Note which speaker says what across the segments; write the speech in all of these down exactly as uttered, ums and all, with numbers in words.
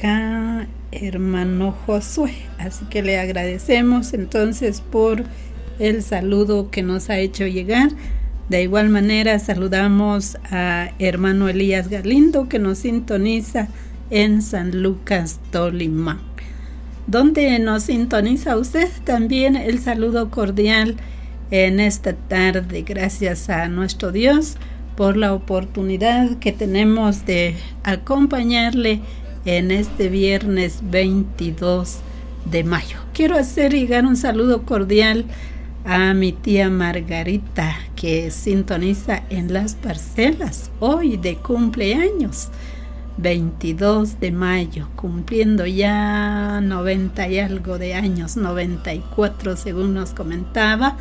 Speaker 1: acá hermano Josué, así que le agradecemos entonces por el saludo que nos ha hecho llegar. De igual manera saludamos a hermano Elías Galindo, que nos sintoniza en San Lucas, Tolima. ¿Dónde nos sintoniza usted? También el saludo cordial en esta tarde. Gracias a nuestro Dios por la oportunidad que tenemos de acompañarle en este viernes veintidós de mayo. Quiero hacer llegar un saludo cordial a mi tía Margarita, que sintoniza en Las Parcelas, hoy de cumpleaños, veintidós de mayo, cumpliendo ya noventa y algo de años, noventa y cuatro según nos comentaba.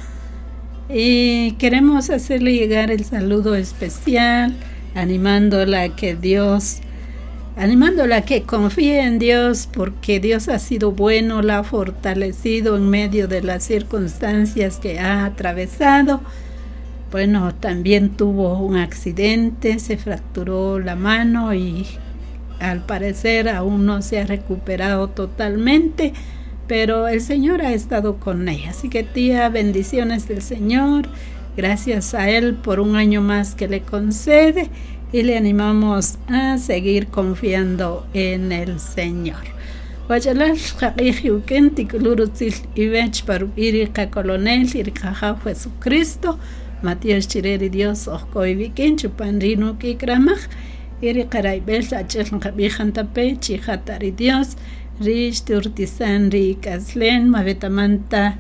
Speaker 1: Y queremos hacerle llegar el saludo especial, animándola a que Dios, animándola a que confíe en Dios, porque Dios ha sido bueno, la ha fortalecido en medio de las circunstancias que ha atravesado. Bueno, también tuvo un accidente, se fracturó la mano y al parecer aún no se ha recuperado totalmente, pero el Señor ha estado con ella. Así que tía, bendiciones del Señor, gracias a Él por un año más que le concede, y le animamos a seguir confiando en el Señor. Guayalal Jaqiji Ukenti Kulurutzil Ivech Parubirika Colonel Irikaja Jesucristo, Matías Chireri Dios Ojoy Vikin Chupanrino Kikramaj, Irikaraibel Achel Jabijantape, Chijatari Dios, Rish Turtisan Rikaslen, Mavetamanta,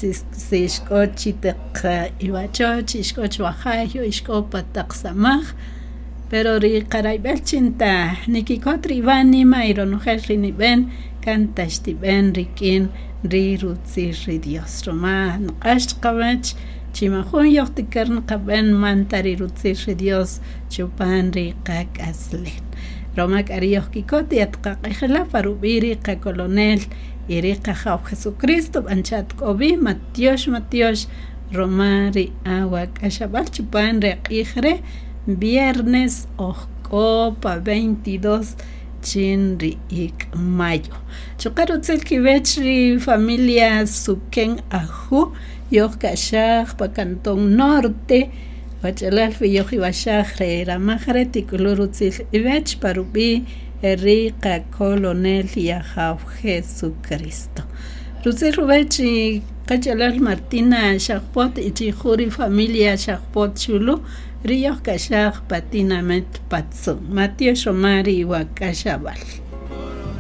Speaker 1: Sishkochitek Iwacho, Chishkoch Wajayo, Ishkopa Taxamaj. Pero ri karaibel chinta nikikotri vani mairo nujelri ni ben cantashti ben rikin ri rutsi ri Dios Roma nuqash qabach chimajun yoqtikern qaben mantari rutsi ri Dios chupan ri qak aslen Roma kariyoh kikoti atqaqijla parubiri qa colonel iri qajaw Jesucristo banchat kobi Matiosh Matiosh Roma ri awak ashabal chupan ri qijre Viernes Ocopa veintidós Chinri ik Mayo. Chokarutzel Kivechri familia Suken Aju, Yokashach pa Cantón Norte, Wachalal Yojiwashach Ramajre Tikulurutzel Ivech Parubi Erika Colonel Yahaw Jesucristo. Rutzel Rubechi Kachalal Martina Shachpot y Chijuri familia Shachpot Chulu. Ríos Kashach Patinamet Patsun, Mateo Shomari Wakashabal.